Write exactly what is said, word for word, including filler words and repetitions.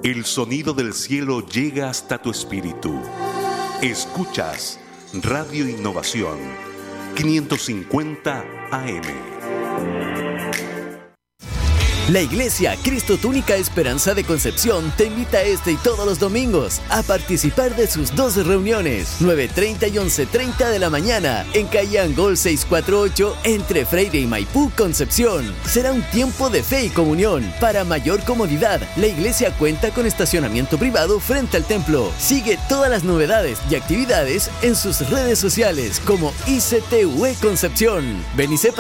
El sonido del cielo llega hasta tu espíritu. Escuchas Radio Innovación quinientos cincuenta A M. La Iglesia Cristo Tu Única Esperanza de Concepción te invita este y todos los domingos a participar de sus dos reuniones, nueve treinta y once treinta de la mañana, en calle Angol seiscientos cuarenta y ocho, entre Freire y Maipú, Concepción. Será un tiempo de fe y comunión. Para mayor comodidad, la iglesia cuenta con estacionamiento privado frente al templo. Sigue todas las novedades y actividades en sus redes sociales como I C T U E Concepción. Ven y sé